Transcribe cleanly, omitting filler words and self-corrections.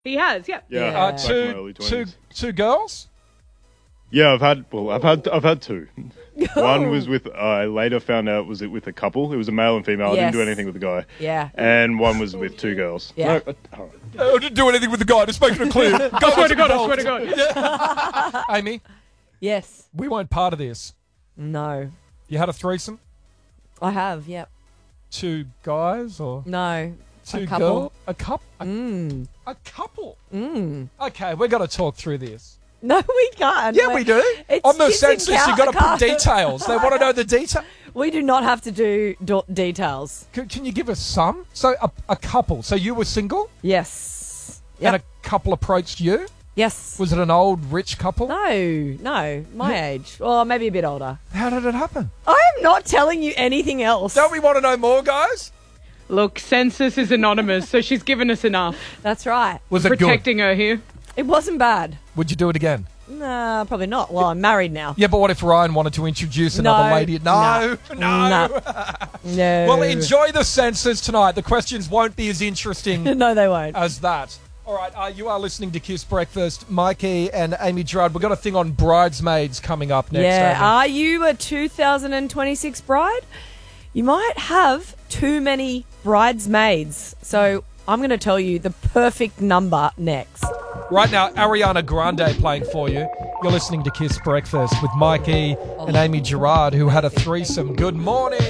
He has, yeah. Yeah, Yeah. back in my early 20s. Two girls? Yeah, I've had two. One was with, I later found out was it with a couple. It was a male and female. I didn't do Yes. anything with the guy. Yeah. And one was with two girls. Yeah. No, all right. I didn't do anything with the guy, just making it clear. I swear to God. Amy, Yes. we weren't part of this. No. You had a threesome? I have, yep. Two guys or No. two a couple. girls? A couple? A couple? Okay, we're going to talk through this. No, we can't. Yeah, we do. It's On the kids census, in you've got to put car- details. They want to know the detail. We do not have to do details. Can you give us some? So a couple. So you were single Yes. and Yep. a couple approached you? Yes. Was it an old, rich couple? No. My age. Or maybe a bit older. How did it happen? I am not telling you anything else. Don't we want to know more, guys? Look, census is anonymous, so she's given us enough. That's right. Was it good? Protecting her here. It wasn't bad. Would you do it again? Nah, probably not. Well, I'm married now. Yeah, but what if Ryan wanted to introduce another No. lady? No. No. Well, enjoy the census tonight. The questions won't be as interesting No, they won't. as that. All right, you are listening to Kiss Breakfast. Mikey and Amy Gerard, we've got a thing on bridesmaids coming up next. Yeah. Amy. Are you a 2026 bride? You might have too many bridesmaids. So I'm going to tell you the perfect number next. Right now, Ariana Grande playing for you. You're listening to Kiss Breakfast with Mikey and Amy Gerard, who had a threesome. Good morning.